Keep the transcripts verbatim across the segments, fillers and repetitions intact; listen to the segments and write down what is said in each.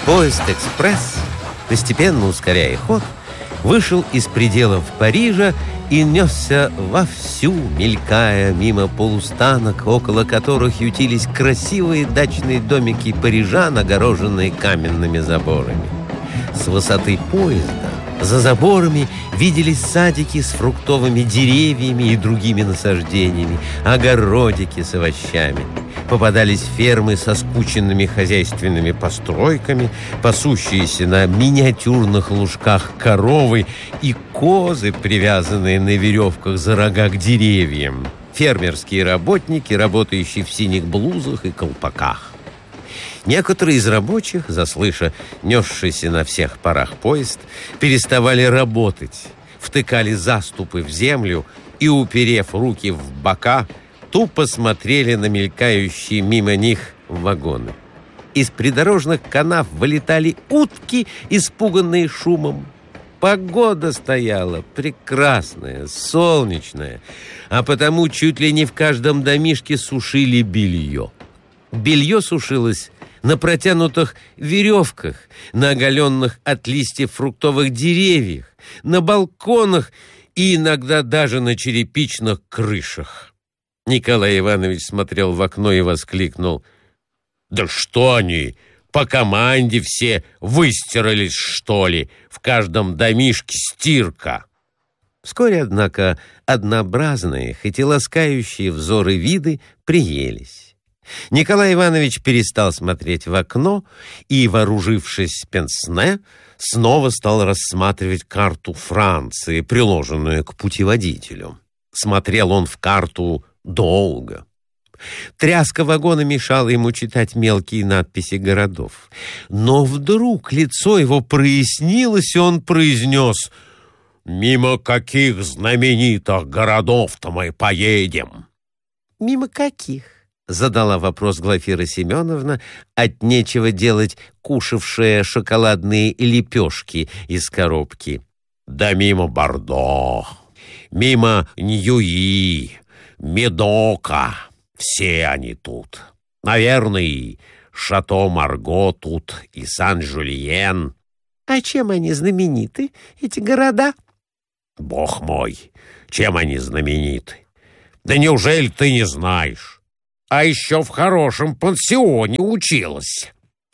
Поезд-экспресс, постепенно ускоряя ход, вышел из пределов Парижа и несся вовсю, мелькая мимо полустанок, около которых ютились красивые дачные домики парижан, огороженные каменными заборами. С высоты поезда за заборами виделись садики с фруктовыми деревьями и другими насаждениями, огородики с овощами. Попадались фермы со скученными хозяйственными постройками, пасущиеся на миниатюрных лужках коровы и козы, привязанные на веревках за рога к деревьям, фермерские работники, работающие в синих блузах и колпаках. Некоторые из рабочих, заслыша несшийся на всех парах поезд, переставали работать, втыкали заступы в землю и, уперев руки в бока, тупо смотрели на мелькающие мимо них вагоны. Из придорожных канав вылетали утки, испуганные шумом. Погода стояла прекрасная, солнечная, а потому чуть ли не в каждом домишке сушили белье. Белье сушилось на протянутых веревках, на оголенных от листьев фруктовых деревьях, на балконах и иногда даже на черепичных крышах. Николай Иванович смотрел в окно и воскликнул: «Да что они, по команде все выстирались, что ли? В каждом домишке стирка!» Вскоре, однако, однообразные, хоть и ласкающие взоры виды приелись. Николай Иванович перестал смотреть в окно и, вооружившись пенсне, снова стал рассматривать карту Франции, приложенную к путеводителю. Смотрел он в карту долго. Тряска вагона мешала ему читать мелкие надписи городов. Но вдруг лицо его прояснилось, и он произнес: «Мимо каких знаменитых городов-то мы поедем?» «Мимо каких?» — задала вопрос Глафира Семеновна, от нечего делать кушавшая шоколадные лепешки из коробки. «Да мимо Бордо, мимо Ньюи, Медока, все они тут. Наверное, и Шато Марго тут, и Сан-Жульен». «А чем они знамениты, эти города?» «Бог мой, чем они знамениты? Да неужели ты не знаешь? А еще в хорошем пансионе училась.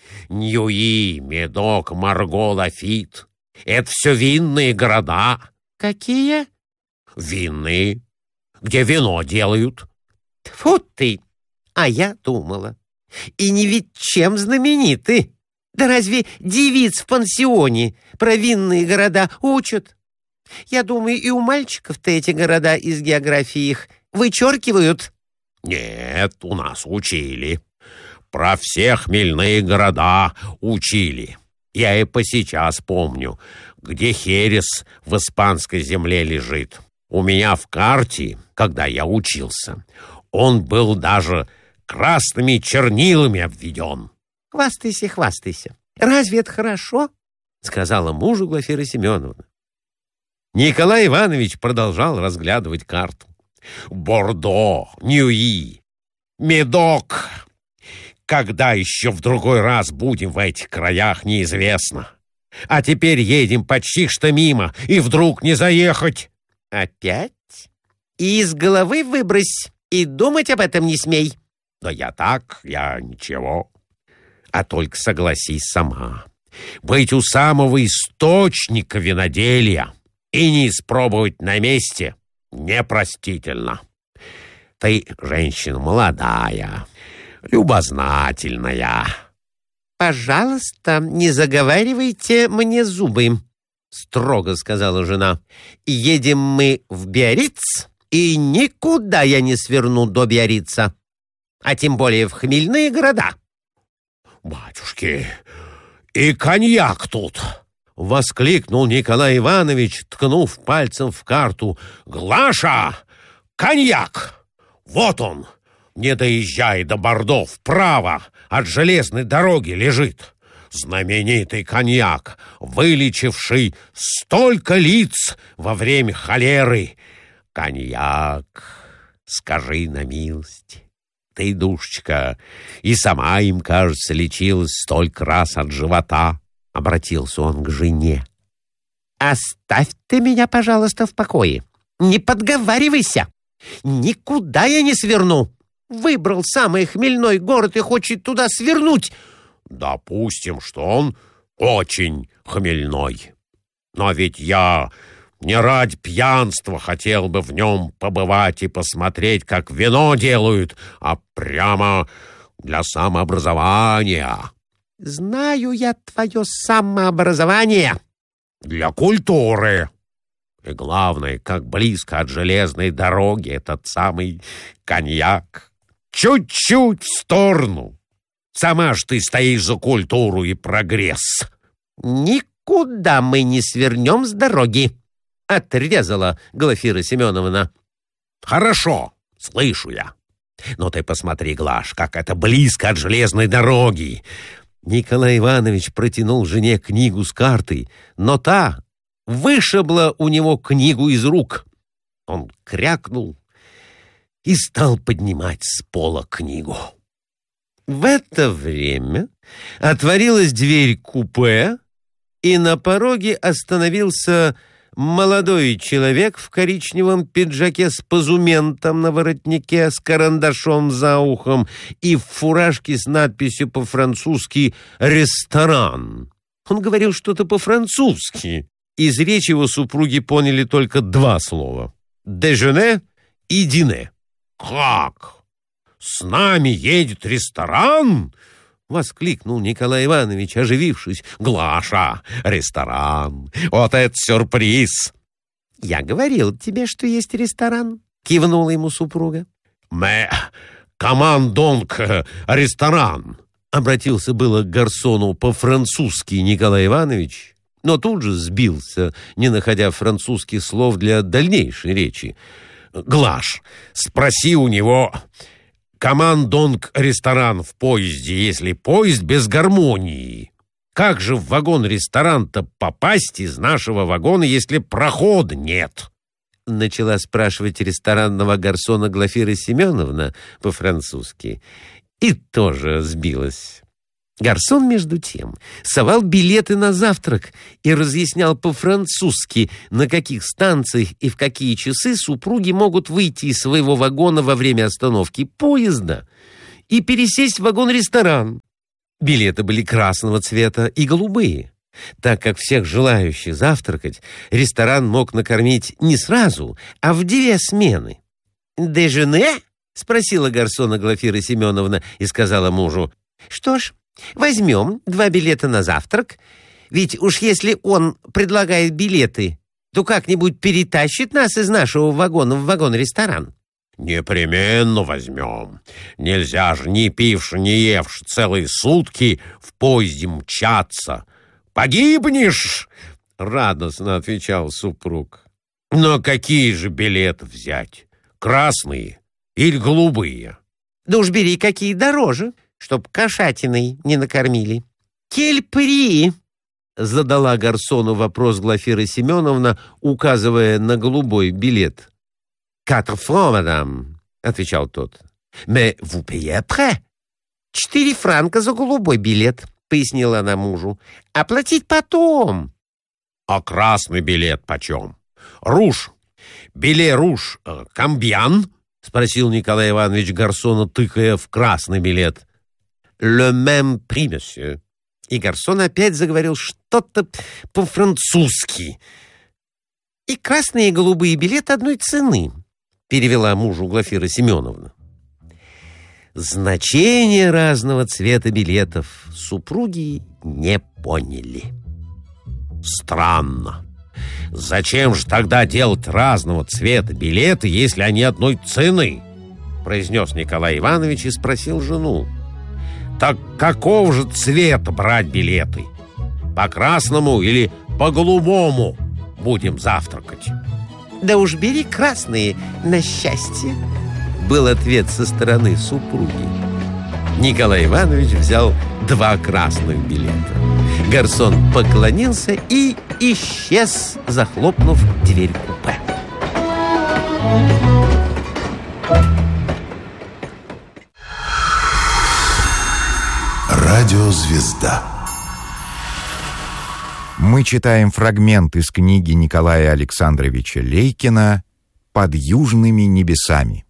Ньюи, Медок, Марго, Лафит — это все винные города». «Какие?» «Винные, где вино делают». «Тьфу ты! А я думала. И не ведь чем знамениты? Да разве девиц в пансионе про винные города учат? Я думаю, и у мальчиков-то эти города из географии их вычеркивают». «Нет, у нас учили. Про все хмельные города учили. Я и по сейчас помню, где Херес в испанской земле лежит. У меня в карте, когда я учился, он был даже красными чернилами обведен». «Хвастайся, хвастайся. Разве это хорошо?» — сказала мужу Глафира Семеновна. Николай Иванович продолжал разглядывать карту. «Бордо, Ньюи, Медок. Когда еще в другой раз будем в этих краях, неизвестно. А теперь едем почти что мимо, и вдруг не заехать». «Опять? И из головы выбрось, и думать об этом не смей». «Да я так, я ничего. А только согласись сама. Быть у самого источника виноделия и не испробовать на месте непростительно. Ты женщина молодая, любознательная». «Пожалуйста, не заговаривайте мне зубы», — строго сказала жена. «Едем мы в Биарриц, и никуда я не сверну до Биаррица, а тем более в хмельные города». «Батюшки, и коньяк тут!» — воскликнул Николай Иванович, ткнув пальцем в карту. «Глаша, коньяк! Вот он, не доезжая до Бордо, вправо от железной дороги лежит. Знаменитый коньяк, вылечивший столько лиц во время холеры. Коньяк, скажи на милость, ты, душечка, и сама им, кажется, лечилась столько раз от живота, — обратился он к жене. Оставь ты меня, пожалуйста, в покое. Не подговаривайся. Никуда я не сверну. Выбрал самый хмельной город и хочет туда свернуть. Допустим, что он очень хмельной. Но ведь я не ради пьянства хотел бы в нем побывать и посмотреть, как вино делают, а прямо для самообразования. Знаю я твое самообразование. Для культуры. И главное, как близко от железной дороги этот самый коньяк. Чуть-чуть в сторону. Сама ж ты стоишь за культуру и прогресс. Никуда мы не свернем с дороги, — отрезала Глафира Семеновна. Хорошо, слышу я. Но ты посмотри, Глаш, как это близко от железной дороги. Николай Иванович протянул жене книгу с картой, но та вышибла у него книгу из рук. Он крякнул и стал поднимать с пола книгу. В это время отворилась дверь купе, и на пороге остановился молодой человек в коричневом пиджаке с позументом на воротнике, с карандашом за ухом и в фуражке с надписью по-французски «Ресторан». Он говорил что-то по-французски. Из речи его супруги поняли только два слова — «дежене» и «дине». «Как? С нами едет ресторан?» — воскликнул Николай Иванович, оживившись. «Глаша, ресторан! Вот это сюрприз!» «Я говорил тебе, что есть ресторан», — кивнула ему супруга. «Mais comment donc ресторан?» — обратился было к гарсону по-французски Николай Иванович, но тут же сбился, не находя французских слов для дальнейшей речи. «Глаш, спроси у него... Comment donc ресторан в поезде, если поезд без гармонии? Как же в вагон-ресторан-то попасть из нашего вагона, если прохода нет?» Начала спрашивать ресторанного гарсона Глафира Семеновна по-французски и тоже сбилась. Гарсон, между тем, совал билеты на завтрак и разъяснял по-французски, на каких станциях и в какие часы супруги могут выйти из своего вагона во время остановки поезда и пересесть в вагон-ресторан. Билеты были красного цвета и голубые, так как всех желающих завтракать ресторан мог накормить не сразу, а в две смены. «Дежене?» — спросила гарсона Глафира Семеновна и сказала мужу: «Что ж, возьмем два билета на завтрак, ведь уж если он предлагает билеты, то как-нибудь перетащит нас из нашего вагона в вагон-ресторан». «Непременно возьмем. Нельзя же, не пивши, не евши целые сутки в поезде мчаться. Погибнешь!» — радостно отвечал супруг. «Но какие же билеты взять? Красные или голубые?» «Да уж бери, какие дороже, чтоб кошатиной не накормили». «Кель-при?» — задала гарсону вопрос Глафира Семеновна, указывая на голубой билет. «Quatre francs, мадам», — отвечал тот. «Mais vous payez après?» «Четыре франка за голубой билет», — пояснила она мужу. «Оплатить потом». «А красный билет почем? Руж? Биле руж камбьян?» — спросил Николай Иванович гарсона, тыкая в красный билет. «Le même prix, monsieur». И гарсон опять заговорил что-то по-французски. «И красные и голубые билеты одной цены», — перевела мужу Глафира Семеновна. Значение разного цвета билетов супруги не поняли. «Странно. Зачем же тогда делать разного цвета билеты, если они одной цены?» — произнес Николай Иванович и спросил жену. «Так какого же цвета брать билеты? По красному или по голубому будем завтракать?» «Да уж бери красные на счастье», — был ответ со стороны супруги. Николай Иванович взял два красных билета. Гарсон поклонился и исчез, захлопнув дверь купе. Радиозвезда. Мы читаем фрагмент из книги Николая Александровича Лейкина «Под южными небесами».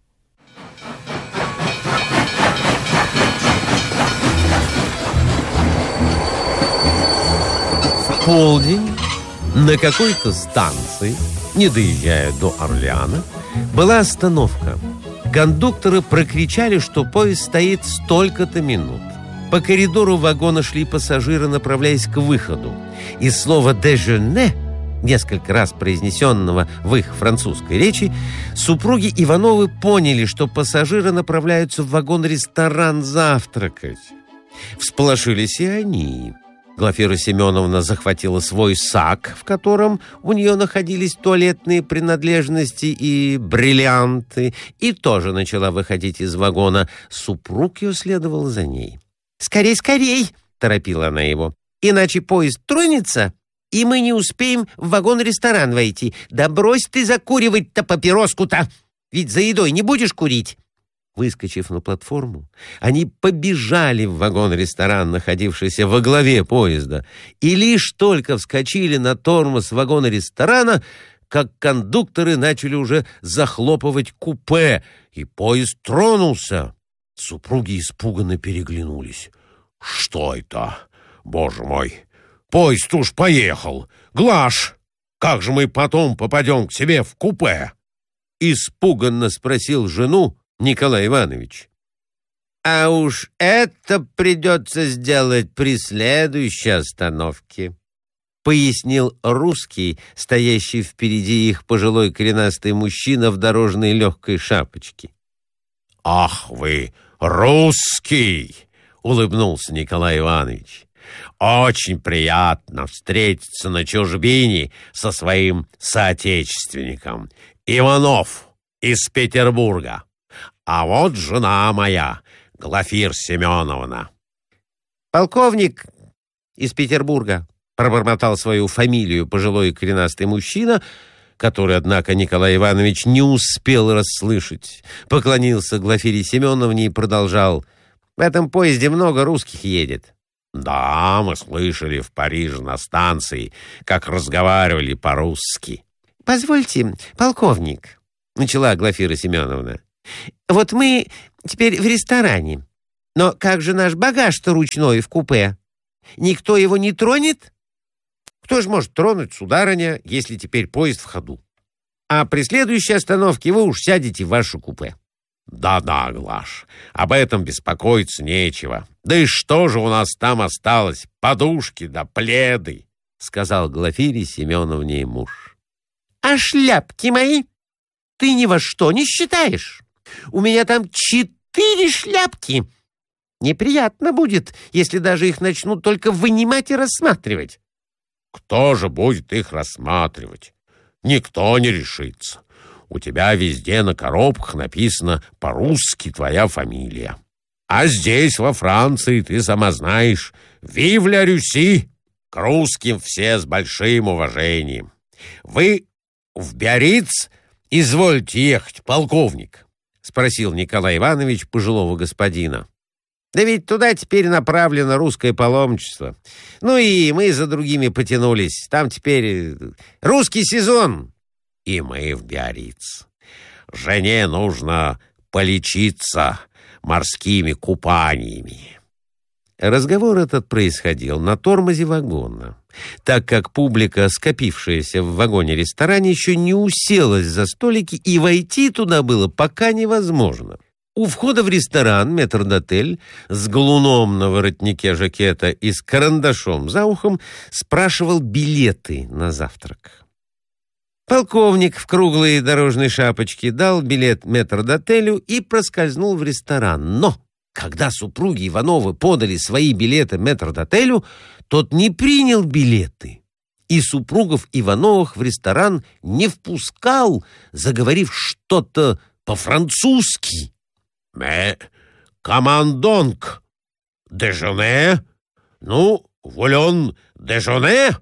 В полдень на какой-то станции, не доезжая до Орлеана, была остановка. Кондукторы прокричали, что поезд стоит столько-то минут. По коридору вагона шли пассажиры, направляясь к выходу. Из слова «déjeuner», несколько раз произнесенного в их французской речи, супруги Ивановы поняли, что пассажиры направляются в вагон-ресторан завтракать. Всполошились и они. Глафира Семеновна захватила свой сак, в котором у нее находились туалетные принадлежности и бриллианты, и тоже начала выходить из вагона. Супруг ее следовал за ней. «Скорей, скорей!» — торопила она его. «Иначе поезд тронется, и мы не успеем в вагон-ресторан войти. Да брось ты закуривать-то папироску-то! Ведь за едой не будешь курить!» Выскочив на платформу, они побежали в вагон-ресторан, находившийся во главе поезда, и лишь только вскочили на тормоз вагона-ресторана, как кондукторы начали уже захлопывать купе, и поезд тронулся. Супруги испуганно переглянулись. «Что это? Боже мой! Поезд уж поехал! Глаш, как же мы потом попадем к себе в купе?» Испуганно спросил жену Николай Иванович. «А уж это придется сделать при следующей остановке», пояснил русский, стоящий впереди их пожилой коренастый мужчина в дорожной легкой шапочке. «Ах вы, русский!» — улыбнулся Николай Иванович. «Очень приятно встретиться на чужбине со своим соотечественником. Иванов из Петербурга. А вот жена моя, Глафира Семеновна». «Полковник из Петербурга», — пробормотал свою фамилию пожилой коренастый мужчина, который, однако, Николай Иванович не успел расслышать. Поклонился Глафире Семеновне и продолжал. «В этом поезде много русских едет». «Да, мы слышали в Париже на станции, как разговаривали по-русски». «Позвольте, полковник», — начала Глафира Семеновна. «Вот мы теперь в ресторане. Но как же наш багаж-то ручной в купе? Никто его не тронет?» «Кто же может тронуть, сударыня, если теперь поезд в ходу? А при следующей остановке вы уж сядете в ваше купе». «Да-да, Глаш, об этом беспокоиться нечего. Да и что же у нас там осталось? Подушки да пледы», — сказал Глафире Семеновне муж. «А шляпки мои ты ни во что не считаешь? У меня там четыре шляпки. Неприятно будет, если даже их начнут только вынимать и рассматривать». «Кто же будет их рассматривать? Никто не решится. У тебя везде на коробках написано по-русски твоя фамилия. А здесь, во Франции, ты сама знаешь, «Вив ля Рюси!» К русским все с большим уважением. Вы в Биарриц извольте ехать, полковник?» — спросил Николай Иванович пожилого господина. «Да ведь туда теперь направлено русское паломничество. Ну и мы за другими потянулись. Там теперь русский сезон. И мы в Биарриц. Жене нужно полечиться морскими купаниями». Разговор этот происходил на тормозе вагона, так как публика, скопившаяся в вагоне-ресторане, еще не уселась за столики, и войти туда было пока невозможно. У входа в ресторан метрдотель с галуном на воротнике жакета и с карандашом за ухом спрашивал билеты на завтрак. Полковник в круглой дорожной шапочке дал билет метрдотелю и проскользнул в ресторан. Но когда супруги Ивановы подали свои билеты метрдотелю, тот не принял билеты, и супругов Ивановых в ресторан не впускал, заговорив что-то по-французски. «Mais, comment donc? Déjeuner? Ну, voulons déjeuner?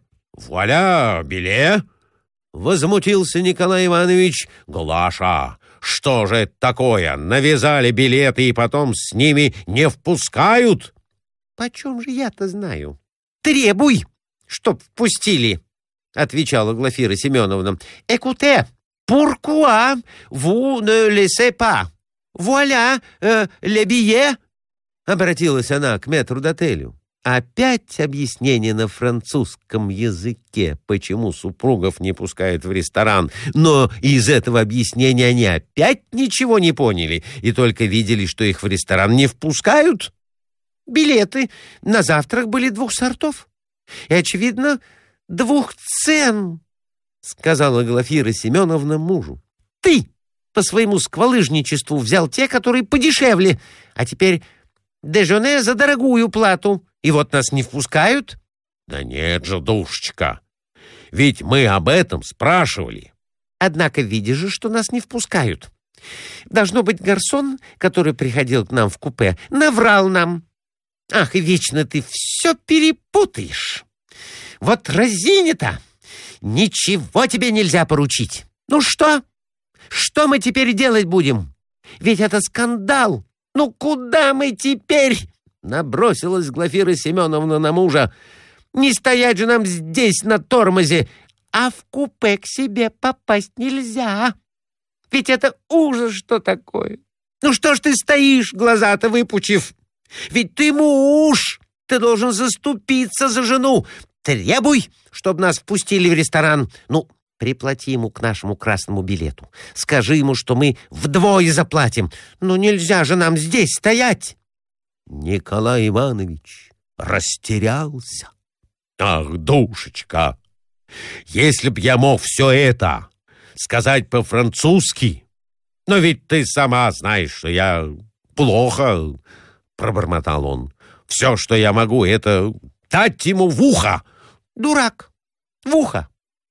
Voilà billet!» Возмутился Николай Иванович. «Глаша, что же это такое? Навязали билеты и потом с ними не впускают?» почем же я-то знаю? Требуй, чтоб впустили, отвечала Глафира Семеновна. Écoutez, pourquoi vous ne laissez pas? Voilà euh, les billets. Обратилась она к метрдотелю. Опять объяснение на французском языке, почему супругов не пускают в ресторан. Но из этого объяснения они опять ничего не поняли и только видели, что их в ресторан не впускают. Билеты на завтрак были двух сортов и, очевидно, двух цен, сказала Глафира Семеновна мужу. Ты по своему сквалыжничеству взял те, которые подешевле, а теперь дежоне за дорогую плату. И вот нас не впускают? Да нет же, душечка, ведь мы об этом спрашивали. Однако видишь же, что нас не впускают. Должно быть, гарсон, который приходил к нам в купе, наврал нам. Ах, и вечно ты все перепутаешь. Вот разине-то ничего тебе нельзя поручить. Ну что? Что мы теперь делать будем? Ведь это скандал. Ну куда мы теперь? Набросилась Глафира Семеновна на мужа. Не стоять же нам здесь на тормозе, а в купе к себе попасть нельзя. Ведь это ужас, что такое. Ну что ж ты стоишь, глаза-то выпучив? Ведь ты муж, ты должен заступиться за жену. Требуй, чтобы нас впустили в ресторан. Ну, приплати ему к нашему красному билету. Скажи ему, что мы вдвое заплатим. Ну нельзя же нам здесь стоять. Николай Иванович растерялся. Ах, душечка, если б я мог все это сказать по-французски, но ведь ты сама знаешь, что я плохо, пробормотал он. Все, что я могу, это дать ему в ухо. Дурак, в ухо.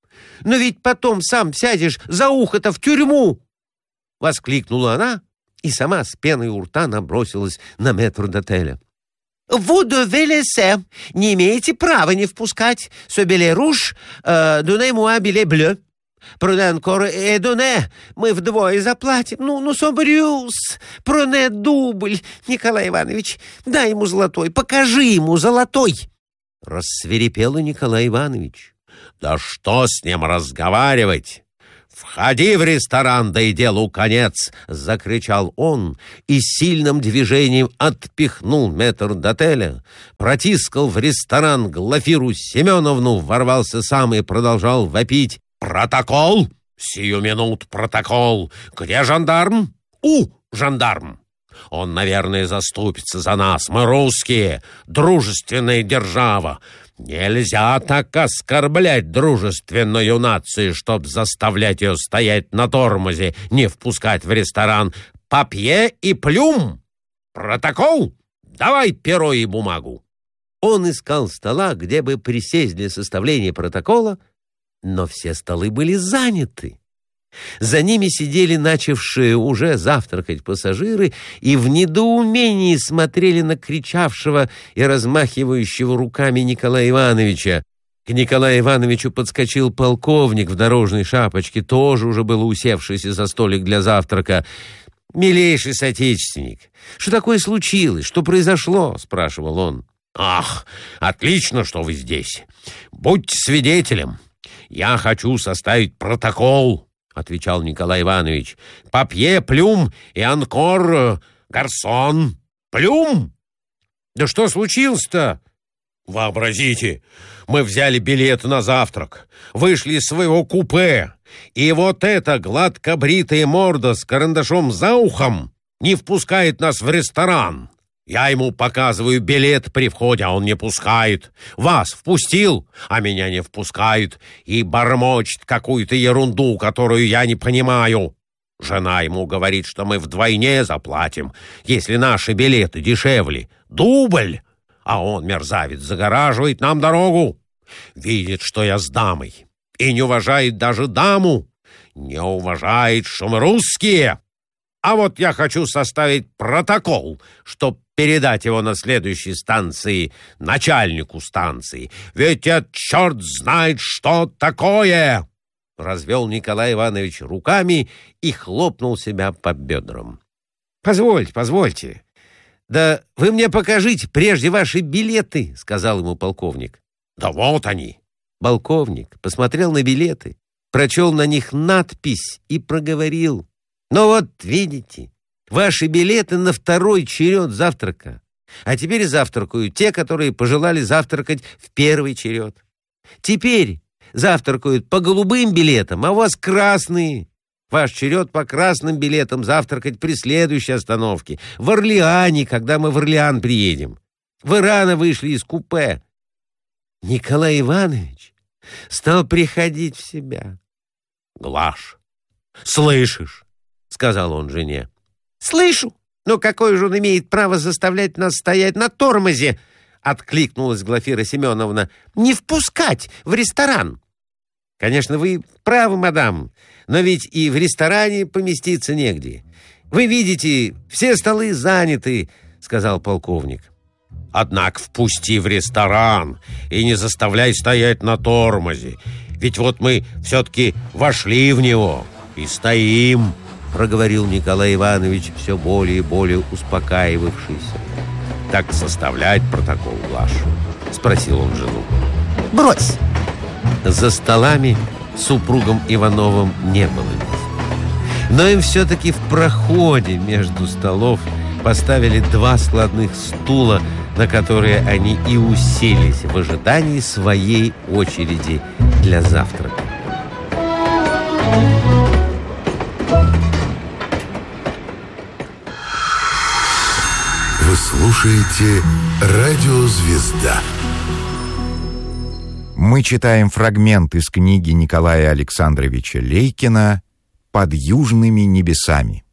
Но ведь потом сам сядешь за ухо-то в тюрьму, воскликнула она и сама с пеной у рта набросилась на метрдотеля. «Vous devez laisser. Не имеете права не впускать. Ce billet rouge, euh, donnez-moi billet bleu. Prenez encore et donnez. Мы вдвое заплатим. Ну, ну, собрюсь. Prenez double. Николай Иванович, дай ему золотой. Покажи ему золотой». Рассвирепел Николай Иванович. «Да что с ним разговаривать? «Входи в ресторан, да и делу конец!» — закричал он и сильным движением отпихнул метрдотеля, протискал в ресторан Глафиру Семеновну, ворвался сам и продолжал вопить. «Протокол! Сию минут протокол! Где жандарм? У, жандарм! Он, наверное, заступится за нас. Мы русские, дружественная держава. Нельзя так оскорблять дружественную нацию, чтоб заставлять ее стоять на тормозе, не впускать в ресторан. Папье и плюм! Протокол! Давай перо и бумагу!» Он искал стола, где бы присесть для составления протокола, но все столы были заняты. За ними сидели начавшие уже завтракать пассажиры и в недоумении смотрели на кричавшего и размахивающего руками Николая Ивановича. К Николаю Ивановичу подскочил полковник в дорожной шапочке, тоже уже был усевшийся за столик для завтрака. «Милейший соотечественник, что такое случилось? Что произошло?» — спрашивал он. «Ах, отлично, что вы здесь. Будьте свидетелем. Я хочу составить протокол», — отвечал Николай Иванович. «Папье, плюм и анкор, гарсон. Плюм? Да что случилось-то?» «Вообразите, мы взяли билет на завтрак, вышли из своего купе, и вот эта гладкобритая морда с карандашом за ухом не впускает нас в ресторан. Я ему показываю билет при входе, а он не пускает. Вас впустил, а меня не впускает, и бормочет какую-то ерунду, которую я не понимаю. Жена ему говорит, что мы вдвойне заплатим, если наши билеты дешевле. Дубль! А он, мерзавец, загораживает нам дорогу. Видит, что я с дамой, и не уважает даже даму. Не уважает, что мы русские. А вот я хочу составить протокол, чтоб передать его на следующей станции начальнику станции. Ведь это черт знает, что такое!» Развел Николай Иванович руками и хлопнул себя по бедрам. «Позвольте, позвольте. «Да вы мне покажите прежде ваши билеты», — сказал ему полковник. «Да вот они». Полковник посмотрел на билеты, прочел на них надпись и проговорил: «Ну вот, видите, ваши билеты на второй черед завтрака. А теперь завтракают те, которые пожелали завтракать в первый черед. Теперь завтракают по голубым билетам, а у вас красные. Ваш черед по красным билетам завтракать при следующей остановке, в Орлеане, когда мы в Орлеан приедем. Вы рано вышли из купе». Николай Иванович стал приходить в себя. «Глаш, слышишь?» — сказал он жене. «Слышу. Но какое же он имеет право заставлять нас стоять на тормозе?» — откликнулась Глафира Семеновна. «Не впускать в ресторан». «Конечно, вы правы, мадам, но ведь и в ресторане поместиться негде. Вы видите, все столы заняты», — сказал полковник. «Однако впусти в ресторан и не заставляй стоять на тормозе. Ведь вот мы все-таки вошли в него и стоим», — проговорил Николай Иванович, все более и более успокаивавшийся. «Так составлять протокол, Глаш?» — спросил он жену. «Брось!» За столами супругам Ивановым не было места. Но им все-таки в проходе между столов поставили два складных стула, на которые они и уселись в ожидании своей очереди для завтрака. Вы слушаете «Радио Звезда». Мы читаем фрагмент из книги Николая Александровича Лейкина «Под южными небесами».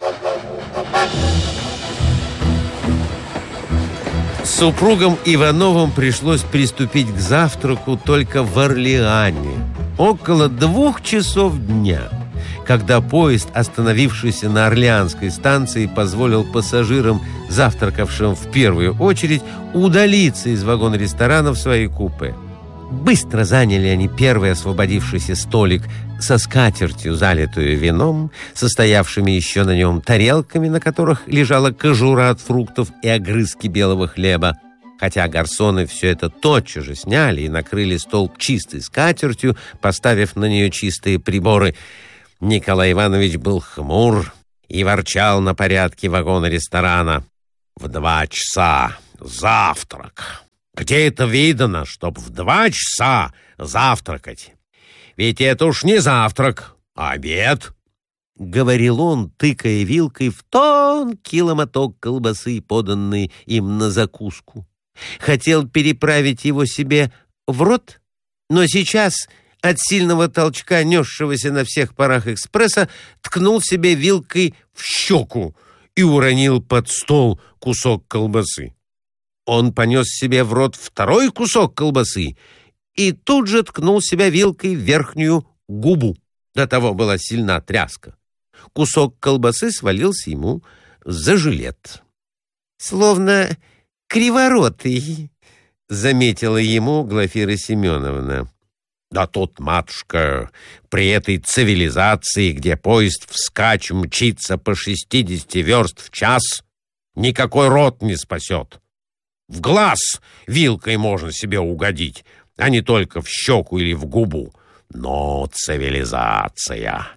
Супругам Ивановым пришлось приступить к завтраку только в Орлеане около двух часов дня, когда поезд, остановившийся на Орлеанской станции, позволил пассажирам, завтракавшим в первую очередь, удалиться из вагона-ресторана в свои купе. Быстро заняли они первый освободившийся столик со скатертью, залитую вином, состоявшими еще на нем тарелками, на которых лежала кожура от фруктов и огрызки белого хлеба. Хотя гарсоны все это тотчас же сняли и накрыли стол чистой скатертью, поставив на нее чистые приборы, Николай Иванович был хмур и ворчал на порядке вагона-ресторана. «В два часа завтрак! Где это видано, чтоб в два часа завтракать? Ведь это уж не завтрак, а обед!» — говорил он, тыкая вилкой в тонкий ломоток колбасы, поданный им на закуску. Хотел переправить его себе в рот, но сейчас от сильного толчка, несшегося на всех парах экспресса, ткнул себе вилкой в щеку и уронил под стол кусок колбасы. Он понес себе в рот второй кусок колбасы и тут же ткнул себя вилкой в верхнюю губу. До того была сильна тряска. Кусок колбасы свалился ему за жилет. «Словно криворотый», — заметила ему Глафира Семеновна. «Да тут, матушка, при этой цивилизации, где поезд вскачь мчится по шестидесяти верст в час, никакой рот не спасет. В глаз вилкой можно себе угодить, а не только в щеку или в губу. Но цивилизация.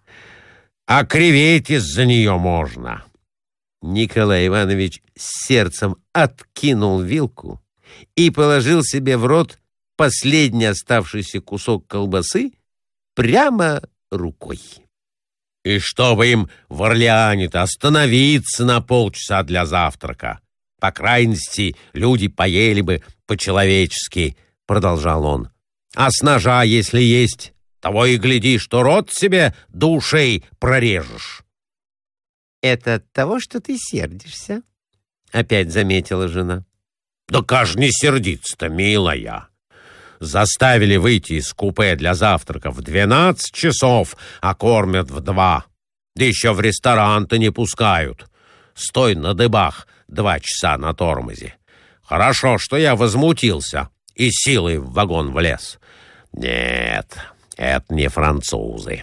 А криветь из-за нее можно». Николай Иванович с сердцем откинул вилку и положил себе в рот последний оставшийся кусок колбасы прямо рукой. «И чтобы им в Орлеане-то остановиться на полчаса для завтрака. По крайности, люди поели бы по-человечески», — продолжал он. «А с ножа, если есть, того и гляди, что рот себе до ушей прорежешь». «Это от того, что ты сердишься?» — опять заметила жена. «Да как же не сердиться-то, милая? Заставили выйти из купе для завтрака в двенадцать часов, а кормят в два. Да еще в ресторан-то не пускают. Стой на дыбах два часа на тормозе. Хорошо, что я возмутился и силой в вагон влез. Нет, это не французы.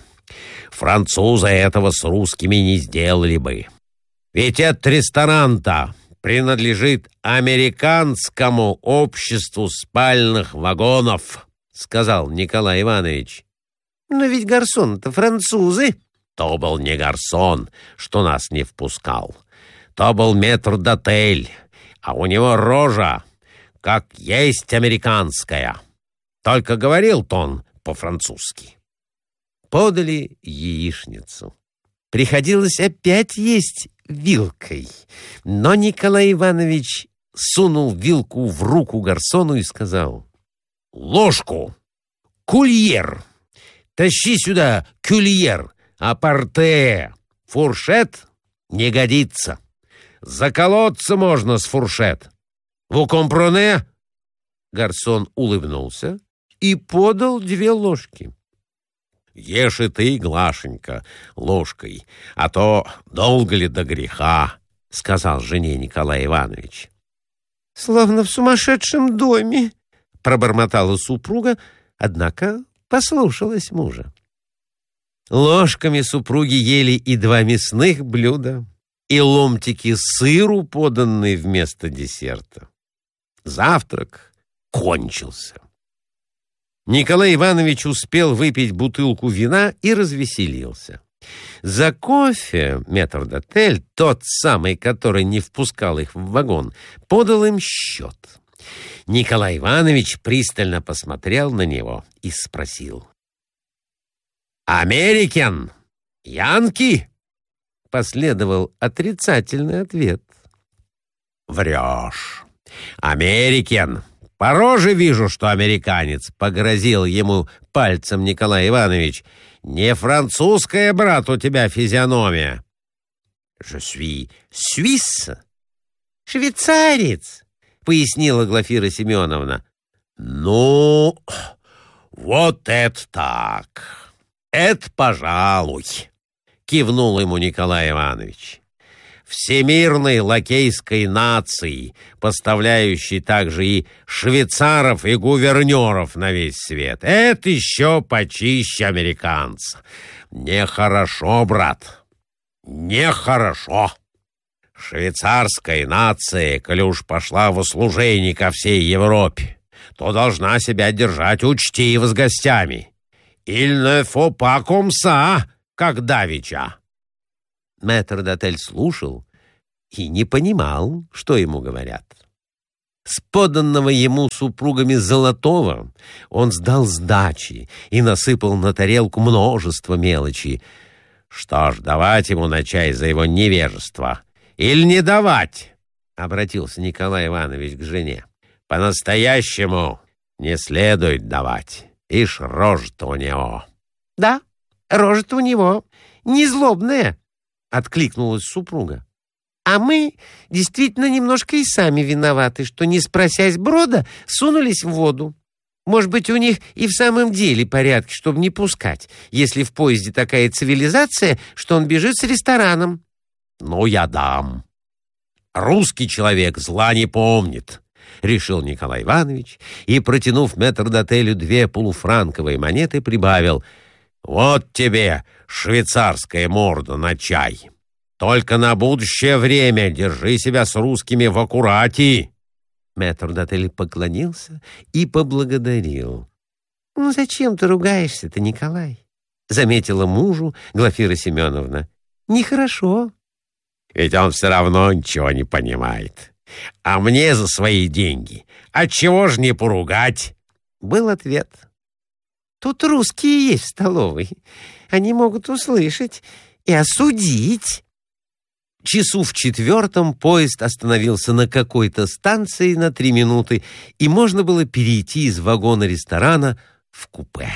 Французы этого с русскими не сделали бы. Ведь этот ресторан-то принадлежит американскому обществу спальных вагонов, сказал Николай Иванович. Но ведь гарсоны-то французы. То был не гарсон, что нас не впускал. То был метрдотель, а у него рожа, как есть американская. Только говорил-то он по-французски. Подали яичницу. Приходилось опять есть вилкой, но Николай Иванович сунул вилку в руку гарсону и сказал: «Ложку! Кульер! Тащи сюда кюльер! Апорте! Фуршет не годится! Заколоться можно с фуршет! Vous comprenez?» Гарсон улыбнулся и подал две ложки. «Ешь и ты, Глашенька, ложкой, а то долго ли до греха», — сказал жене Николай Иванович. «Словно в сумасшедшем доме», — пробормотала супруга, однако послушалась мужа. Ложками супруги ели и два мясных блюда, и ломтики сыру, поданные вместо десерта. Завтрак кончился. Николай Иванович успел выпить бутылку вина и развеселился. За кофе метрдотель, тот самый, который не впускал их в вагон, подал им счет. Николай Иванович пристально посмотрел на него и спросил: «Американ? Янки?» Последовал отрицательный ответ. «Врешь. Американ. По роже вижу, что американец», — погрозил ему пальцем Николай Иванович. «Не французская, брат, у тебя физиономия». «Je suis suisse». «Швейцарец», — пояснила Глафира Семеновна. «Ну, вот это так! Это пожалуй», — кивнул ему Николай Иванович. «Всемирной лакейской нации, поставляющей также и швейцаров, и гувернеров на весь свет. Это еще почище американца. Нехорошо, брат, нехорошо. Швейцарская нация, коли уж пошла в услужение ко всей Европе, то должна себя держать учтиво с гостями. Il ne faut pas comme ça, как давеча». Метрдотель слушал и не понимал, что ему говорят. С поданного ему супругами золотого он сдал сдачи и насыпал на тарелку множество мелочи. «Что ж, давать ему на чай за его невежество или не давать?» — обратился Николай Иванович к жене. «По-настоящему не следует давать. Ишь, рожа-то у него». «Да, рожа-то у него не злобная», — откликнулась супруга. «А мы действительно немножко и сами виноваты, что, не спросясь брода, сунулись в воду. Может быть, у них и в самом деле порядки, чтобы не пускать, если в поезде такая цивилизация, что он бежит с рестораном». «Ну, я дам. Русский человек зла не помнит», — решил Николай Иванович и, протянув метрдотелю две полуфранковые монеты, прибавил: «Вот тебе швейцарская морда на чай. Только на будущее время держи себя с русскими в аккурате». Метрдотель поклонился и поблагодарил. «Ну зачем ты ругаешься-то, Николай?» — заметила мужу Глафира Семеновна. «Нехорошо». «Ведь он все равно ничего не понимает. А мне за свои деньги отчего ж не поругать?» — был ответ. «Тут русские есть в столовой. Они могут услышать и осудить». Часу в четвертом поезд остановился на какой-то станции на три минуты, и можно было перейти из вагона ресторана в купе.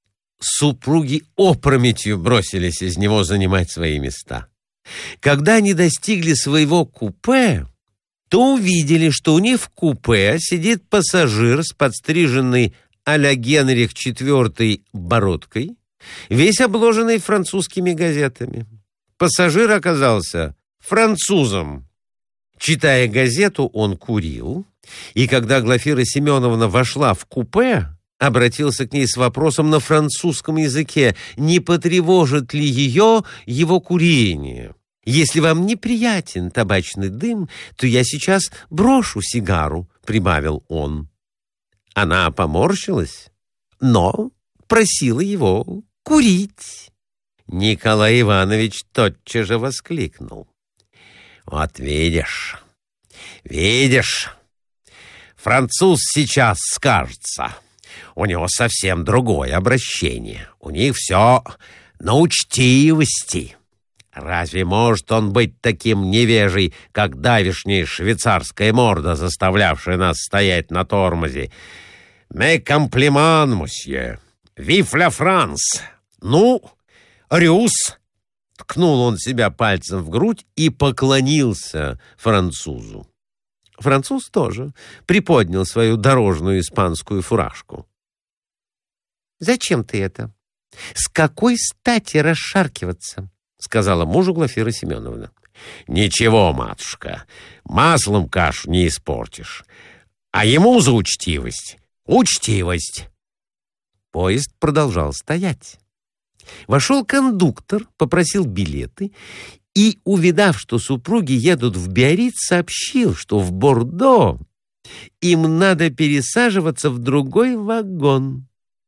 Супруги опрометью бросились из него занимать свои места. Когда они достигли своего купе, то увидели, что у них в купе сидит пассажир с подстриженной а-ля Генрих четвёртый бородкой, весь обложенный французскими газетами. Пассажир оказался французом. Читая газету, он курил, и когда Глафира Семеновна вошла в купе, обратился к ней с вопросом на французском языке, не потревожит ли ее его курение. Если вам неприятен табачный дым, то я сейчас брошу сигару», — прибавил он. Она поморщилась, но просила его курить. Николай Иванович тотчас же воскликнул: «Вот видишь, видишь, француз сейчас скажется. У него совсем другое обращение. У них все на учтивости. Разве может он быть таким невежей, как давешняя швейцарская морда, заставлявшая нас стоять на тормозе? «Mes compliments, мосье! Vive la France! Ну, рюс!» Ткнул он себя пальцем в грудь и поклонился французу. Француз тоже приподнял свою дорожную испанскую фуражку. «Зачем ты это? С какой стати расшаркиваться?» — сказала мужу Глафира Семеновна. «Ничего, матушка, маслом кашу не испортишь. А ему за учтивость учтивость». Поезд продолжал стоять. Вошел кондуктор, попросил билеты и, увидав, что супруги едут в Биарриц, сообщил, что в Бордо им надо пересаживаться в другой вагон.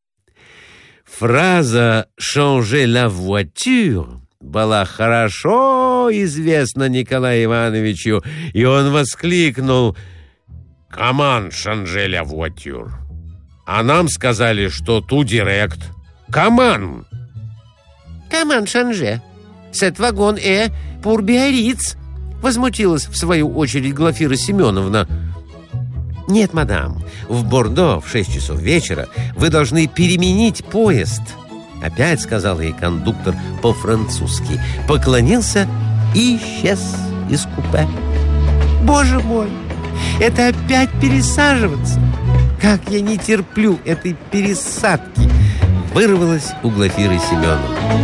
Фраза «changer la voiture» была хорошо известна Николаю Ивановичу, и он воскликнул: «Comment changer la voiture? А нам сказали, что ту директ. Comment?» «Comment changer? Cet вагон est pour Биарриц», — возмутилась в свою очередь Глафира Семеновна. «Нет, мадам, в Бордо в шесть часов вечера вы должны переменить поезд», — опять сказал ей кондуктор по-французски, поклонился и исчез из купе. «Боже мой, это опять пересаживаться! Как я не терплю этой пересадки!» — вырвалось у Глафиры Семеновны.